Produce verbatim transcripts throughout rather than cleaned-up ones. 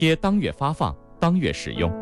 贴当月发放，当月使用。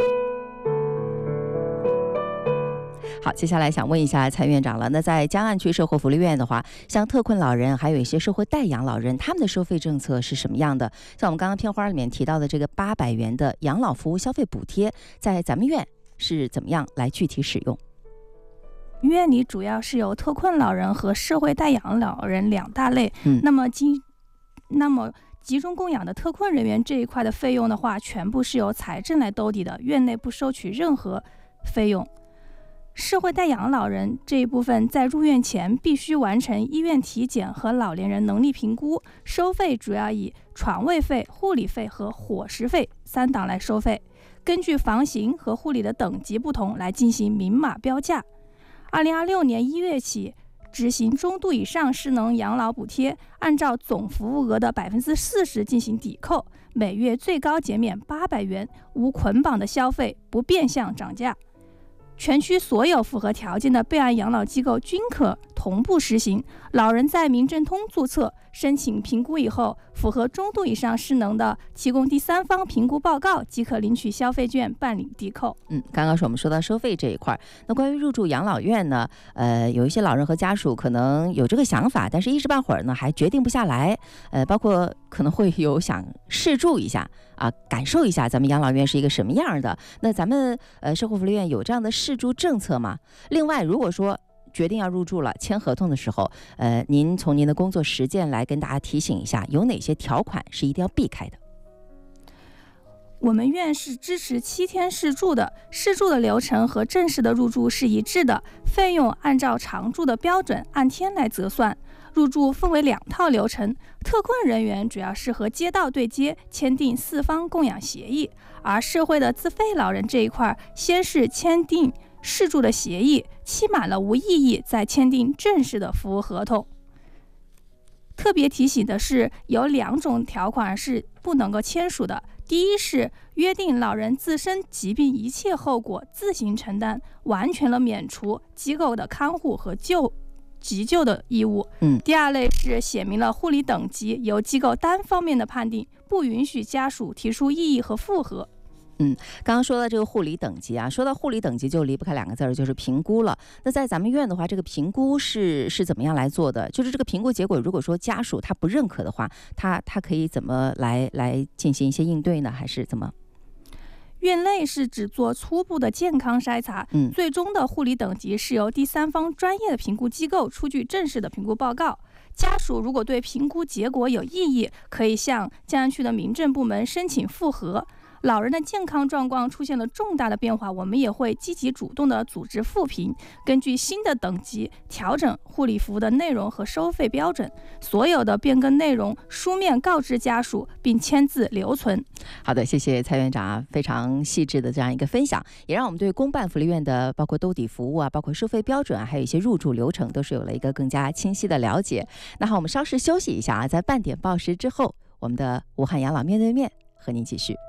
好，接下来想问一下蔡院长了。那在江岸区社会福利院的话，像特困老人，还有一些社会代养老人，他们的收费政策是什么样的？像我们刚刚片花里面提到的这个八百元的养老服务消费补贴，在咱们院是怎么样来具体使用？ 院里主要是由特困老人和社会代养老人两大类。 嗯， 那么今那么集中供养的特困人员这一块的费用的话，全部是由财政来兜底的，院内不收取任何费用。社会代养老人这一部分，在入院前必须完成医院体检和老年人能力评估，收费主要以床位费、护理费和伙食费三档来收费，根据房型和护理的等级不同来进行明码标价。二零二六年一月起执行中度以上失能养老补贴，按照总服务额的百分之四十进行抵扣，每月最高减免八百元，无捆绑的消费，不变相涨价。全区所有符合条件的备案养老机构均可同步实行。老人在民政通注册申请评估以后，符合中度以上失能的，提供第三方评估报告即可领取消费券办理抵扣。 嗯，刚刚是我们说到收费这一块，那关于入住养老院呢，呃，有一些老人和家属可能有这个想法，但是一时半会儿呢还决定不下来，呃，包括可能会有想试住一下啊，感受一下咱们养老院是一个什么样的。那咱们呃社会福利院有这样的试住政策吗？另外，如果说决定要入住了，签合同的时候，呃，您从您的工作实践来跟大家提醒一下，有哪些条款是一定要避开的？ 我们院是支持七天试住的，试住的流程和正式的入住是一致的，费用按照常住的标准按天来折算。入住分为两套流程，特困人员主要是和街道对接，签订四方供养协议，而社会的自费老人这一块，先是签订试住的协议，期满了无异议，再签订正式的服务合同。特别提醒的是，有两种条款是不能够签署的。第一是约定老人自身疾病一切后果自行承担，完全的免除机构的看护和救急救的义务。 嗯， 第二类是写明了护理等级由机构单方面的判定，不允许家属提出异议和复核。 嗯，刚刚说到这个护理等级啊，说到护理等级就离不开两个字儿，就是评估了。那在咱们院的话，这个评估是是怎么样来做的？就是这个评估结果，如果说家属他不认可的话，他他可以怎么来来进行一些应对呢？还是怎么？ 院内是只做初步的健康筛查， 嗯， 最终的护理等级是由第三方专业的评估机构出具正式的评估报告。家属如果对评估结果有异议，可以向江安区的民政部门申请复核。老人的健康状况出现了重大的变化，我们也会积极主动的组织复评，根据新的等级调整护理服务的内容和收费标准，所有的变更内容书面告知家属并签字留存。 好的，谢谢蔡院长啊，非常细致的这样一个分享，也让我们对公办福利院的包括兜底服务啊，包括收费标准啊，还有一些入住流程都是有了一个更加清晰的了解。那好，我们稍事休息一下啊，在半点报时之后，我们的武汉养老面对面和您继续。